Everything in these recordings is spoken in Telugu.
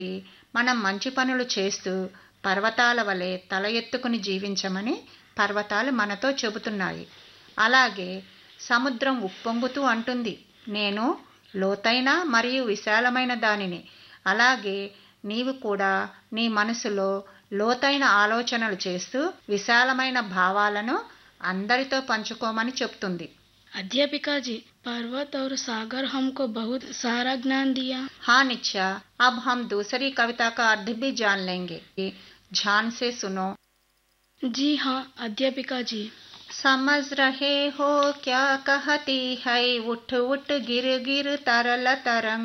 మనం మంచి పనులు చేస్తూ పర్వతాల వలె తల ఎత్తుకుని జీవించమని పర్వతాలు మనతో చెబుతున్నాయి. అలాగే సముద్రం ఉప్పొంగుతూ అంటుంది, నేను లోతైన మరియు విశాలమైన దానిని. అలాగే నీవు కూడా నీ మనసులో లోతైన ఆలోచనలు చేస్తూ విశాలమైన భావాలను అందరితో పంచుకోమని చెప్తుంది. अध्यापिका जी, पर्वत और सागर हमको बहुत सारा ज्ञान दिया। हाँ नित्या, अब हम दूसरी कविता का अर्थ भी जान लेंगे। ध्यान से सुनो। जी हाँ अध्यापिका जी। समझ रहे हो क्या कहती है, उठ उठ गिर गिर तरल तरंग,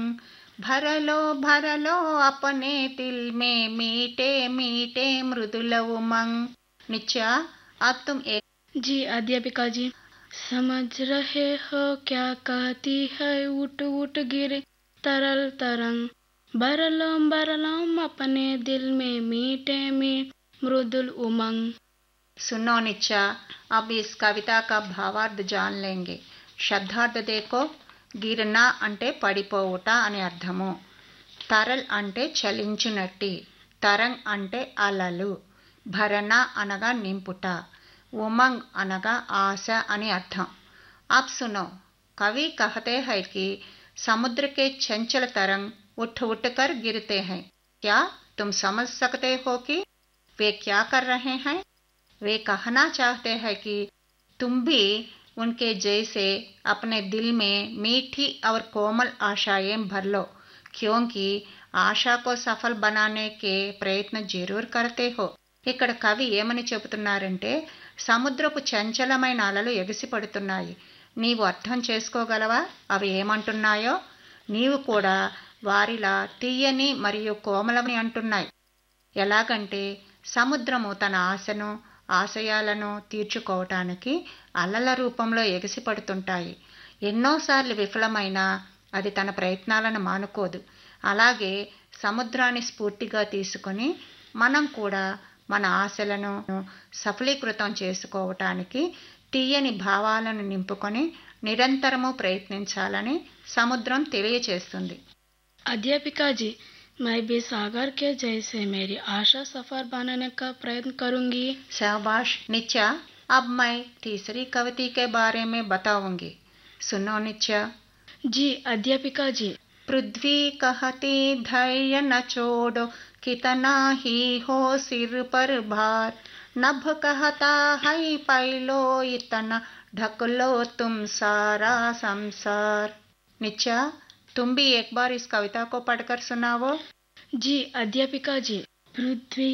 भर लो अपने दिल में मीठे मीठे मृदुल उमंग। नित्या, अब तुम एक। जी अध्यापिका जी। समझ रहे हो क्या कहती है, उठ उठ गिर तरल तरंग, भर लो अपने दिल में मीठे मीठे मृदुल उमंग। सुनो नित्या, अब इस कविता का भावार्थ जान लेंगे. శబ్దార్థ देखो. గిరన అంటే పడిపోవుట అని అర్థము. తరల్ అంటే చలించునట్టి. తరంగ్ అంటే అలలు. భరణ అనగా నింపుట. ఉమంగ్ అనగా ఆశ అని అర్థం. अब सुनो. कवि कहते हैं कि समुद्र के चंचल तरंग उठ उठ कर गिरते हैं. क्या तुम समझ सकते हो कि वे क्या कर रहे हैं? वे कहना चाहते हैं कि तुम भी उनके जैसे अपने दिल में मीठी और कोमल आशाएं भर लो, क्योंकि आशा को सफल बनाने के प्रयत्न जरूर करते हो. ఇక్కడ కవి ఏమని చెబుతున్నారంటే, సముద్రపు చంచలమైన అలలు ఎగిసిపడుతున్నాయి. నీవు అర్థం చేసుకోగలవా అవి ఏమంటున్నాయో? నీవు కూడా వారిలా తీయని మరియు కోమలమని అంటున్నాయి. ఎలాగంటే సముద్రము తన ఆశను ఆశయాలను తీర్చుకోవటానికి అలల రూపంలో ఎగిసిపడుతుంటాయి. ఎన్నోసార్లు విఫలమైనా అది తన ప్రయత్నాలను మానుకోదు. అలాగే సముద్రాన్ని స్ఫూర్తిగా తీసుకొని మనం కూడా మన ఆశలను సఫలీకృతం చేసుకోవటానికి తీయని భావాలను నింపుకొని నిరంతరము ప్రయత్నించాలని సముద్రం తెలియచేస్తుంది. अध्यापिका जी, मैं भी सागर के जैसे मेरी आशा सफल बनाने का प्रयत्न करूंगी. शाबाश नित्या, अब मैं तीसरी कविता के बारे में बताऊंगी. सुनो नित्या. जी अध्यापिका जी. पृथ्वी कहती धैर्य न छोड़ो, कितना ही हो सिर पर भार, नभ कहता है पैलो इतना, ढक लो तुम सारा संसार. नित्या, तुम भी एक बार इस कविता को पढ़कर सुनाओ. जी अध्यापिका जी. पृथ्वी